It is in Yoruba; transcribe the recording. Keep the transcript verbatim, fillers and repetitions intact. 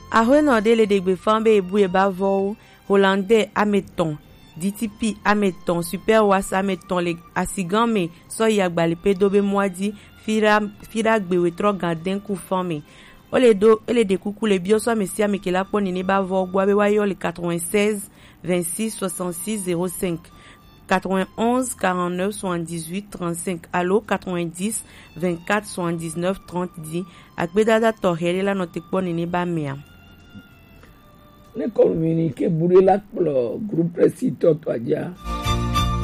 Ahono de le degbe fambe e bouye bavo hollandais ameton D T P ameton super was ameton le asigame so yagbali pedobe mwadi fira fira gbewe tro gaden ku fami ole do ele de kuku le bioso mesia mekela poni ne bavo gwabe wayo le quatre-vingt-seize vingt-six soixante-six zéro cinq quatre-vingt-onze quarante-neuf soixante-dix-huit trente-cinq allo quatre-vingt-dix vingt-quatre soixante-dix-neuf trente dix akbedada torhele la note poni ne ba mea ne communiqué bourré la groupe précité toi dia